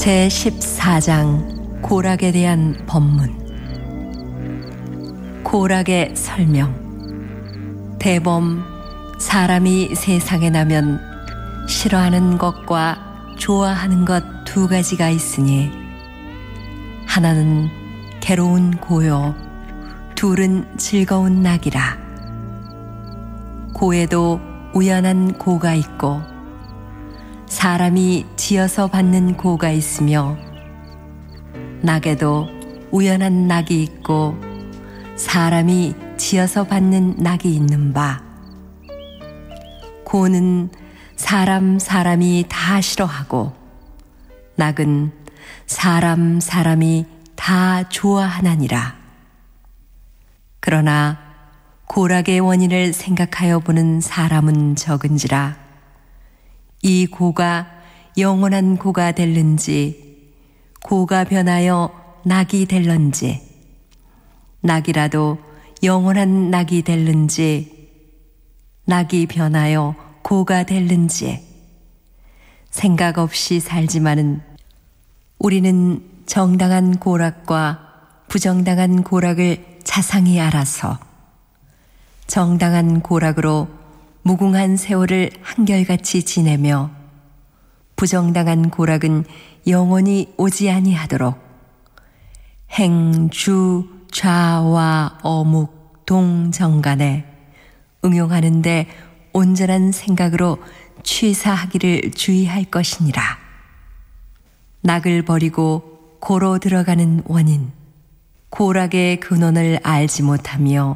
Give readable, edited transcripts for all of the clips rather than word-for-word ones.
제14장 고락에 대한 법문. 고락의 설명. 대범, 사람이 세상에 나면 싫어하는 것과 좋아하는 것 두 가지가 있으니 하나는 괴로운 고요, 둘은 즐거운 낙이라. 고에도 우연한 고가 있고 사람이 지어서 받는 고가 있으며 낙에도 우연한 낙이 있고 사람이 지어서 받는 낙이 있는 바, 고는 사람이 다 싫어하고 낙은 사람이 다 좋아하나니라. 그러나 고락의 원인을 생각하여 보는 사람은 적은지라. 이 고가 영원한 고가 될는지 고가 변하여 낙이 될런지, 낙이라도 영원한 낙이 될는지 낙이 변하여 고가 될는지 생각 없이 살지만은 우리는 정당한 고락과 부정당한 고락을 자상히 알아서 정당한 고락으로 무궁한 세월을 한결같이 지내며 부정당한 고락은 영원히 오지 아니하도록 행주 좌와 어묵 동정간에 응용하는데 온전한 생각으로 취사하기를 주의할 것이니라. 낙을 버리고 고로 들어가는 원인, 고락의 근원을 알지 못하며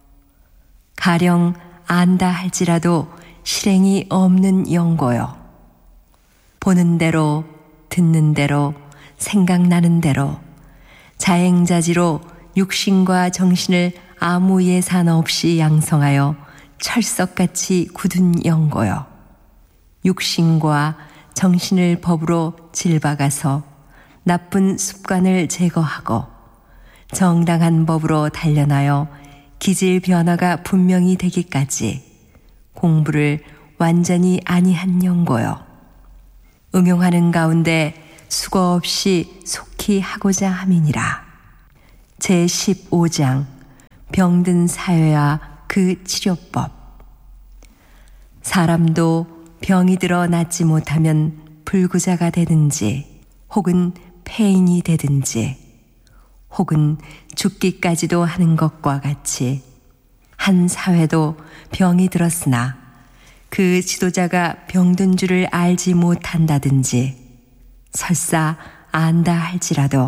가령 안다 할지라도 실행이 없는 영고요. 보는 대로, 듣는 대로, 생각나는 대로 자행자지로 육신과 정신을 아무 예산 없이 양성하여 철석같이 굳은 영고요. 육신과 정신을 법으로 질박아서 나쁜 습관을 제거하고 정당한 법으로 단련하여 기질 변화가 분명히 되기까지 공부를 완전히 아니한 영고요. 응용하는 가운데 수고 없이 속히 하고자 함이니라. 제15장 병든 사회와 그 치료법. 사람도 병이 들어 낫지 못하면 불구자가 되든지 혹은 폐인이 되든지 혹은 죽기까지도 하는 것과 같이 한 사회도 병이 들었으나 그 지도자가 병든 줄을 알지 못한다든지 설사 안다 할지라도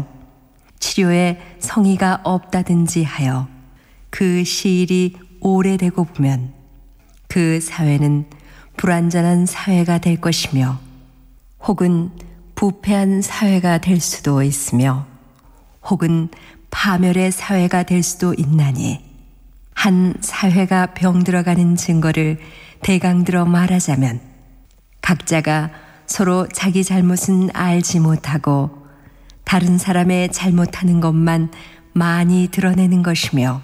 치료에 성의가 없다든지 하여 그 시일이 오래되고 보면 그 사회는 불완전한 사회가 될 것이며 혹은 부패한 사회가 될 수도 있으며 혹은 파멸의 사회가 될 수도 있나니 한 사회가 병들어가는 증거를 대강들어 말하자면 각자가 서로 자기 잘못은 알지 못하고 다른 사람의 잘못하는 것만 많이 드러내는 것이며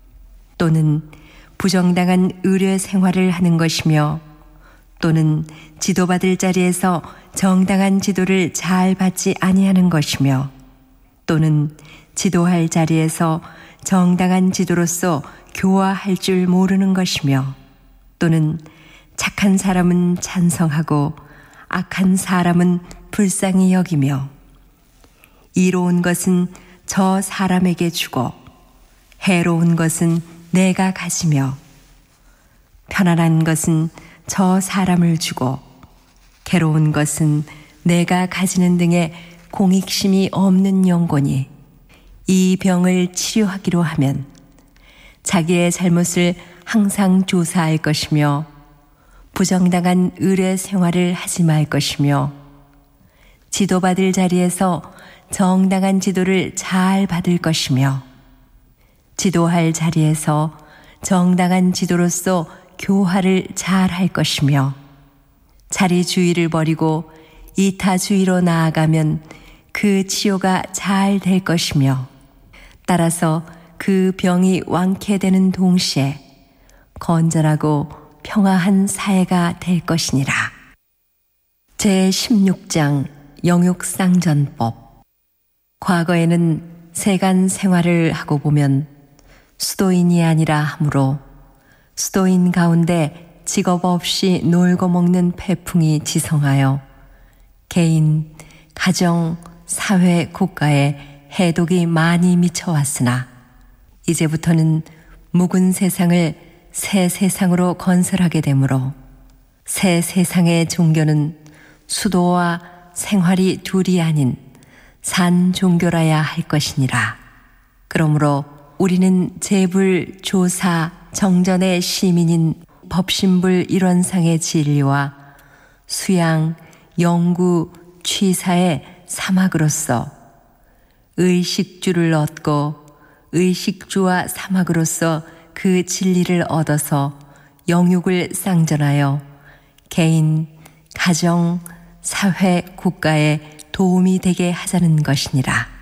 또는 부정당한 의뢰 생활을 하는 것이며 또는 지도받을 자리에서 정당한 지도를 잘 받지 아니하는 것이며 또는 지도할 자리에서 정당한 지도로서 교화할 줄 모르는 것이며 또는 착한 사람은 찬성하고 악한 사람은 불쌍히 여기며 이로운 것은 저 사람에게 주고 해로운 것은 내가 가지며 편안한 것은 저 사람을 주고 괴로운 것은 내가 가지는 등의 공익심이 없는 영혼이 이 병을 치료하기로 하면 자기의 잘못을 항상 조사할 것이며 부정당한 의뢰 생활을 하지 말 것이며 지도받을 자리에서 정당한 지도를 잘 받을 것이며 지도할 자리에서 정당한 지도로서 교화를 잘 할 것이며 자리주의를 버리고 이타주의로 나아가면 그 치료가 잘 될 것이며 따라서 그 병이 완쾌되는 동시에 건전하고 평화한 사회가 될 것이니라. 제16장 영육상전법. 과거에는 세간 생활을 하고 보면 수도인이 아니라 하므로 수도인 가운데 직업 없이 놀고 먹는 패풍이 지성하여 개인, 가정, 사회, 국가에 해독이 많이 미쳐왔으나 이제부터는 묵은 세상을 새 세상으로 건설하게 되므로 새 세상의 종교는 수도와 생활이 둘이 아닌 산 종교라야 할 것이니라. 그러므로 우리는 재불, 조사, 정전의 시민인 법신불 일원상의 진리와 수양, 영구, 취사의 사막으로서 의식주를 얻고 의식주와 사막으로서 그 진리를 얻어서 영육을 쌍전하여 개인, 가정, 사회, 국가에 도움이 되게 하자는 것이니라.